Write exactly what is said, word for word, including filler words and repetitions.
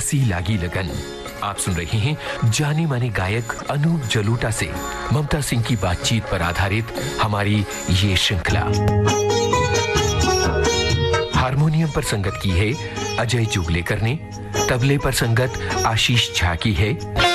कैसी लागी लगन। आप सुन रहे हैं जाने माने गायक अनूप जलोटा से ममता सिंह की बातचीत पर आधारित हमारी ये श्रृंखला। हारमोनियम पर संगत की है अजय जुगलेकर ने, तबले पर संगत आशीष झा की है,